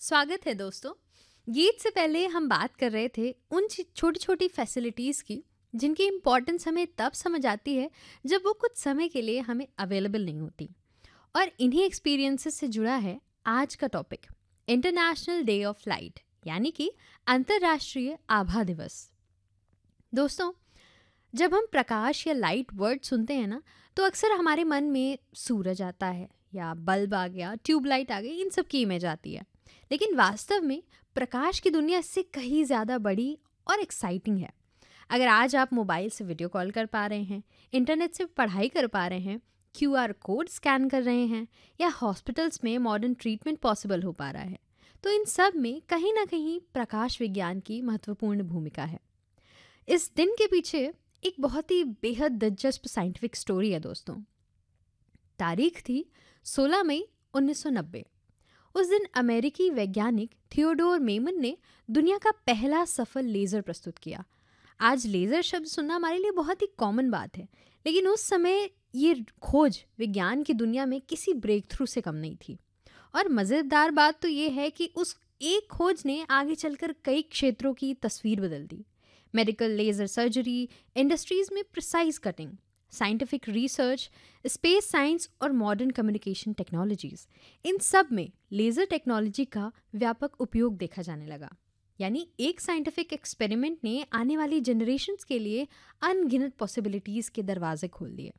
स्वागत है दोस्तों। गीत से पहले हम बात कर रहे थे उन छोटी छोटी फैसिलिटीज़ की जिनकी इम्पोर्टेंस हमें तब समझ आती है जब वो कुछ समय के लिए हमें अवेलेबल नहीं होती। और इन्हीं एक्सपीरियंसेस से जुड़ा है आज का topic, international day of light, यानी कि अंतर्राष्ट्रीय आभा दिवस। दोस्तों, जब हम प्रकाश या लाइट वर्ड सुनते हैं ना, तो अक्सर हमारे मन में सूरज आता है या बल्ब आ गया, ट्यूबलाइट आ गई, इन सब की इमेज आती है। लेकिन वास्तव में प्रकाश की दुनिया इससे कहीं ज़्यादा बड़ी और एक्साइटिंग है। अगर आज आप मोबाइल से वीडियो कॉल कर पा रहे हैं, इंटरनेट से पढ़ाई कर पा रहे हैं, क्यूआर कोड स्कैन कर रहे हैं या हॉस्पिटल्स में मॉडर्न ट्रीटमेंट पॉसिबल हो पा रहा है, तो इन सब में कहीं ना कहीं प्रकाश विज्ञान की महत्वपूर्ण भूमिका है। इस दिन के पीछे एक बहुत ही बेहद दिलचस्प साइंटिफिक स्टोरी है दोस्तों। तारीख थी 16 मई 1990। उस दिन अमेरिकी वैज्ञानिक थियोडोर मेमन ने दुनिया का पहला सफल लेज़र प्रस्तुत किया। आज लेज़र शब्द सुनना हमारे लिए बहुत ही कॉमन बात है, लेकिन उस समय ये खोज विज्ञान की दुनिया में किसी ब्रेक थ्रू से कम नहीं थी। और मज़ेदार बात तो ये है कि उस एक खोज ने आगे चलकर कई क्षेत्रों की तस्वीर बदल दी। मेडिकल लेज़र सर्जरी, इंडस्ट्रीज़ में precise cutting, scientific research, space science और मॉडर्न कम्युनिकेशन टेक्नोलॉजीज़, इन सब में लेज़र टेक्नोलॉजी का व्यापक उपयोग देखा जाने लगा। यानी एक साइंटिफिक एक्सपेरिमेंट ने आने वाली जनरेशन्स के लिए अनगिनत पॉसिबिलिटीज़ के दरवाजे खोल दिए।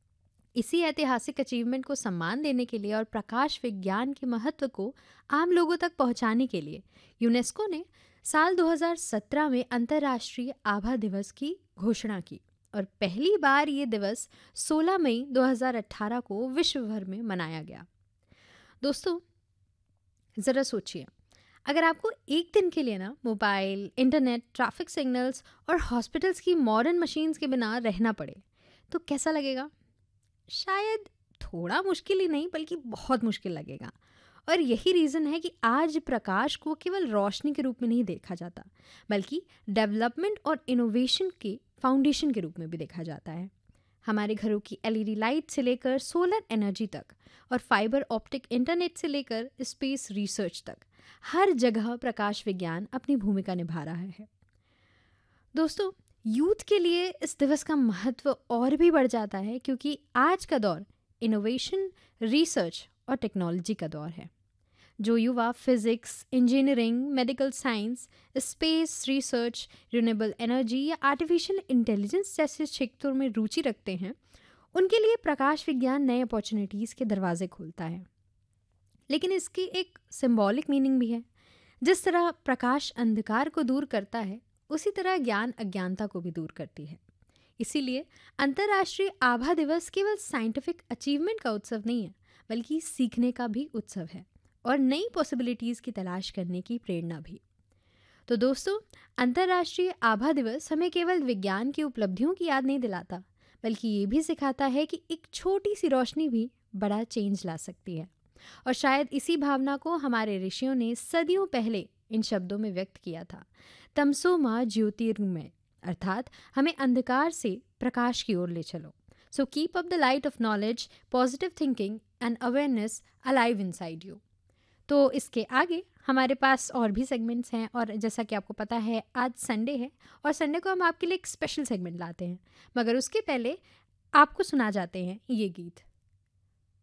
इसी ऐतिहासिक अचीवमेंट को सम्मान देने के लिए और प्रकाश विज्ञान के महत्व को आम लोगों तक पहुंचाने के लिए यूनेस्को ने साल 2017 में अंतर्राष्ट्रीय आभा दिवस की घोषणा की और पहली बार ये दिवस 16 मई 2018 को विश्व भर में मनाया गया। दोस्तों, ज़रा सोचिए, अगर आपको एक दिन के लिए ना मोबाइल, इंटरनेट, ट्रैफिक सिग्नल्स और हॉस्पिटल्स की मॉडर्न मशीन्स के बिना रहना पड़े, तो कैसा लगेगा? शायद थोड़ा मुश्किल ही नहीं बल्कि बहुत मुश्किल लगेगा। और यही रीज़न है कि आज प्रकाश को केवल रोशनी के रूप में नहीं देखा जाता, बल्कि डेवलपमेंट और इनोवेशन के फाउंडेशन के रूप में भी देखा जाता है। हमारे घरों की एलईडी लाइट से लेकर सोलर एनर्जी तक और फाइबर ऑप्टिक इंटरनेट से लेकर स्पेस रिसर्च तक, हर जगह प्रकाश विज्ञान अपनी भूमिका निभा रहा है। दोस्तों, यूथ के लिए इस दिवस का महत्व और भी बढ़ जाता है क्योंकि आज का दौर इनोवेशन, रिसर्च और टेक्नोलॉजी का दौर है। जो युवा physics, engineering, medical science, space research, renewable energy या आर्टिफिशियल इंटेलिजेंस जैसे क्षेत्रों में रुचि रखते हैं, उनके लिए प्रकाश विज्ञान नए अपॉर्चुनिटीज़ के दरवाजे खोलता है। लेकिन इसकी एक सिंबॉलिक मीनिंग भी है। जिस तरह प्रकाश अंधकार को दूर करता है, उसी तरह ज्ञान अज्ञानता को भी दूर करती है। इसीलिए अंतर्राष्ट्रीय आभा दिवस केवल साइंटिफिक अचीवमेंट का उत्सव नहीं है, बल्कि सीखने का भी उत्सव है और नई पॉसिबिलिटीज़ की तलाश करने की प्रेरणा भी। तो दोस्तों, अंतर्राष्ट्रीय आभा दिवस हमें केवल विज्ञान की उपलब्धियों की याद नहीं दिलाता, बल्कि ये भी सिखाता है कि एक छोटी सी रोशनी भी बड़ा चेंज ला सकती है। और शायद इसी भावना को हमारे ऋषियों ने सदियों पहले इन शब्दों में व्यक्त किया था, तमसो माँ ज्योतिर्गमय, अर्थात हमें अंधकार से प्रकाश की ओर ले चलो। So keep up the light of knowledge, positive thinking and awareness alive inside you. तो इसके आगे हमारे पास और भी सेगमेंट्स हैं, और जैसा कि आपको पता है आज संडे है और संडे को हम आपके लिए एक स्पेशल सेगमेंट लाते हैं, मगर उसके पहले आपको सुना जाते हैं ये गीत।